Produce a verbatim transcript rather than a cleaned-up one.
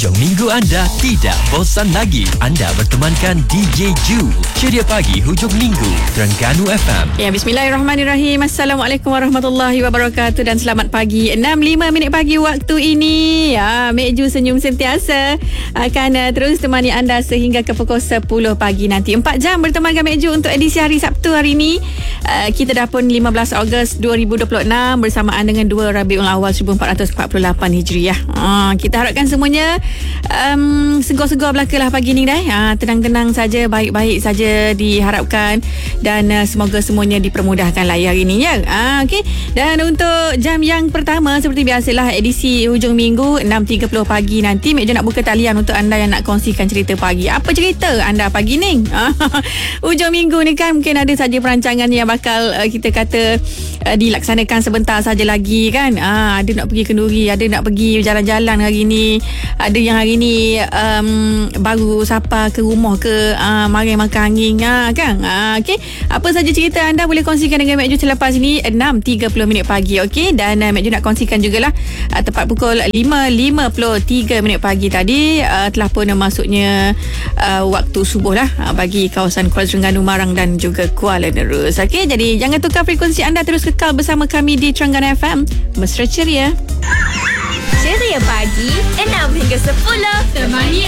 Hujung minggu anda tidak bosan lagi. Anda bertemankan D J Ju. Ceria pagi hujung minggu Terengganu F M. Ya, bismillahirrahmanirrahim. Assalamualaikum warahmatullahi wabarakatuh dan selamat pagi. enam lima minit pagi waktu ini. Ya, Mek Ju senyum sentiasa akan uh, terus temani anda sehingga ke pukul sepuluh pagi nanti. empat jam berteman dengan Mek Ju untuk edisi hari Sabtu hari ini. Uh, kita dah pun lima belas Ogos dua ribu dua puluh enam bersamaan dengan dua Rabiul Awal seribu empat ratus empat puluh lapan Hijriah. Uh, kita harapkan semuanya um, segar-segar belakalah pagi ni dah. Uh, tenang-tenang saja, baik-baik saja diharapkan dan uh, semoga semuanya dipermudahkan lah hari ni ya. Uh, okay. Dan untuk jam yang pertama seperti biasalah edisi hujung minggu enam tiga puluh pagi nanti Mek Jo nak buka talian untuk anda yang nak kongsikan cerita pagi. Apa cerita anda pagi ni? Hujung minggu ni kan mungkin ada saja perancangan yang bakal uh, kita kata uh, dilaksanakan sebentar saja lagi kan. Uh, ada nak pergi kenduri, ada nak pergi jalan-jalan hari ni, ada yang hari ni um, baru sapa ke rumah ke uh, mari makan angin uh, kan. Uh, okay. Apa saja cerita anda boleh kongsikan dengan Mek Jo selepas ni enam tiga puluh minit pagi. Okay. Dan uh, Mek Jo nak kongsikan jugalah uh, tepat pukul lima lima puluh tiga minit pagi tadi uh, telah pun uh, masuknya uh, waktu subuh lah uh, bagi kawasan Kuala Terengganu, Marang dan juga Kuala Nerus. Okay. Jadi jangan tukar frekuensi anda, terus kekal bersama kami di Terengganu F M. Mesra ceria. Ceria pagi enam hingga sepuluh temani